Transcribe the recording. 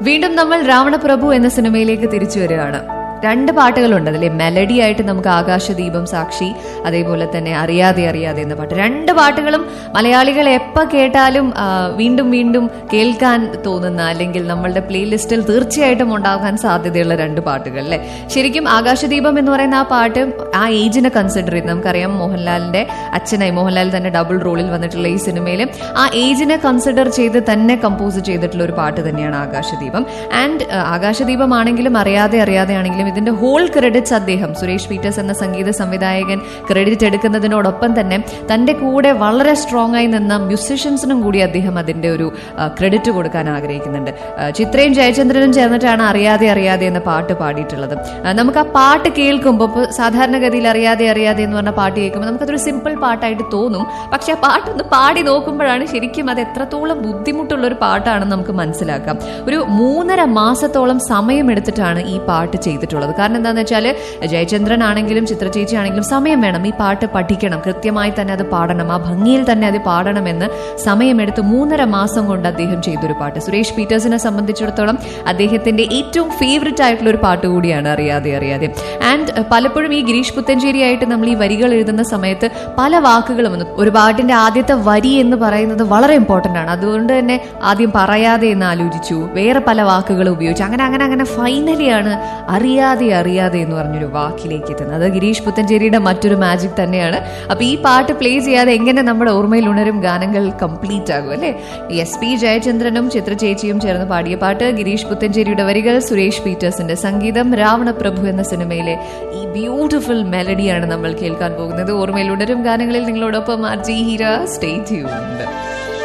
വീണ്ടും നമ്മൾ രാവണപ്രഭു എന്ന സിനിമയിലേക്ക് തിരിച്ചു വരികയാണ്. 2 പാട്ടുകളുണ്ട് അതിലെ. മെലഡി ആയിട്ട് നമുക്ക് ആകാശദീപം, സാക്ഷി, അതേപോലെ തന്നെ അറിയാതെ അറിയാതെ എന്ന പാട്ട്. 2 പാട്ടുകളും മലയാളികൾ എപ്പോൾ കേട്ടാലും വീണ്ടും വീണ്ടും കേൾക്കാൻ തോന്നുന്ന, അല്ലെങ്കിൽ നമ്മളുടെ പ്ലേലിസ്റ്റിൽ തീർച്ചയായിട്ടും ഉണ്ടാകാൻ സാധ്യതയുള്ള 2 പാട്ടുകൾ അല്ലേ. ശരിക്കും ആകാശദീപം എന്ന് പറയുന്ന ആ പാട്ട് ആ ഏജിനെ കൺസിഡർ ചെയ്ത്, നമുക്കറിയാം മോഹൻലാലിന്റെ അച്ഛനായി, മോഹൻലാൽ തന്നെ ഡബിൾ റോളിൽ വന്നിട്ടുള്ള ഈ സിനിമയിൽ ആ ഏജിനെ കൺസിഡർ ചെയ്ത് തന്നെ കമ്പോസ് ചെയ്തിട്ടുള്ള ഒരു പാട്ട് തന്നെയാണ് ആകാശദീപം. ആൻഡ് ആകാശദീപം ആണെങ്കിലും അറിയാതെ അറിയാതെ ആണെങ്കിലും ഇതിന്റെ ഹോൾ ക്രെഡിറ്റ്സ് അദ്ദേഹം, സുരേഷ് പീറ്റേഴ്സ് എന്ന സംഗീത സംവിധായകൻ ക്രെഡിറ്റ് എടുക്കുന്നതിനോടൊപ്പം തന്നെ തന്റെ കൂടെ വളരെ സ്ട്രോങ് ആയി നിന്ന മ്യൂസിഷ്യൻസിനും കൂടി അദ്ദേഹം അതിന്റെ ഒരു ക്രെഡിറ്റ് കൊടുക്കാൻ ആഗ്രഹിക്കുന്നുണ്ട്. ചിത്രയും ജയചന്ദ്രനും ചേർന്നിട്ടാണ് അറിയാതെ അറിയാതെ എന്ന പാട്ട് പാടിയിട്ടുള്ളത്. നമുക്ക് ആ പാട്ട് കേൾക്കുമ്പോൾ, ഇപ്പോൾ സാധാരണഗതിയിൽ അറിയാതെ അറിയാതെ എന്ന് പറഞ്ഞ പാട്ട് കേൾക്കുമ്പോൾ നമുക്കതൊരു സിമ്പിൾ പാട്ടായിട്ട് തോന്നും. പക്ഷെ ആ പാട്ടൊന്ന് പാടി നോക്കുമ്പോഴാണ് ശരിക്കും അത് എത്രത്തോളം ബുദ്ധിമുട്ടുള്ള ഒരു പാട്ടാണെന്ന് നമുക്ക് മനസ്സിലാക്കാം. ഒരു 3.5 മാസത്തോളം സമയമെടുത്തിട്ടാണ് ഈ പാട്ട് ചെയ്തിട്ടുള്ളത്. കാരണം എന്താണെന്ന് വെച്ചാൽ ജയചന്ദ്രൻ ആണെങ്കിലും ചിത്ര ചേച്ചി ആണെങ്കിലും സമയം വേണം, ഈ പാട്ട് പഠിക്കണം, കൃത്യമായി തന്നെ അത് പാടണം, ആ ഭംഗിയിൽ തന്നെ അത് പാടണമെന്ന് സമയമെടുത്ത് 3.5 മാസം കൊണ്ട് അദ്ദേഹം ചെയ്തൊരു പാട്ട്. സുരേഷ് പീറ്റേഴ്സിനെ സംബന്ധിച്ചിടത്തോളം അദ്ദേഹത്തിന്റെ ഏറ്റവും ഫേവററ്റ് ആയിട്ടുള്ള ഒരു പാട്ട് കൂടിയാണ് അറിയാതെ അറിയാതെ. ആൻഡ് പലപ്പോഴും ഈ ഗിരീഷ് പുത്തഞ്ചേരി ആയിട്ട് നമ്മൾ ഈ വരികൾ എഴുതുന്ന സമയത്ത് പല വാക്കുകളും, ഒരു പാട്ടിന്റെ ആദ്യത്തെ വരി എന്ന് പറയുന്നത് വളരെ ഇമ്പോർട്ടന്റ് ആണ്. അതുകൊണ്ട് തന്നെ ആദ്യം പറയാതെ എന്ന് ആലോചിച്ചു, വേറെ പല വാക്കുകൾ ഉപയോഗിച്ചു, അങ്ങനെ അങ്ങനെ അങ്ങനെ ഫൈനലിയാണ് അറിയാതെ അറിയാതെ എന്ന് പറഞ്ഞൊരു വാക്കിലേക്ക് എത്തുന്നത്. അത് ഗിരീഷ് പുത്തഞ്ചേരിയുടെ മറ്റൊരു മാജിക് തന്നെയാണ്. അപ്പൊ ഈ പാട്ട് പ്ലേ ചെയ്യാതെ എങ്ങനെ നമ്മുടെ ഓർമ്മയിൽ ഉണരും ഗാനങ്ങൾ കംപ്ലീറ്റ് ആകും അല്ലെ. SP ജയചന്ദ്രനും ചിത്ര ചേച്ചിയും ചേർന്ന് പാടിയ പാട്ട്, ഗിരീഷ് പുത്തഞ്ചേരിയുടെ വരികൾ, സുരേഷ് പീറ്റേഴ്സിന്റെ സംഗീതം, രാവണപ്രഭു എന്ന സിനിമയിലെ ഈ ബ്യൂട്ടിഫുൾ മെലഡിയാണ് നമ്മൾ കേൾക്കാൻ പോകുന്നത്. ഓർമ്മയിൽ ഉണരും ഗാനങ്ങളിൽ നിങ്ങളോടൊപ്പം RJ ഹീര. Stay tuned.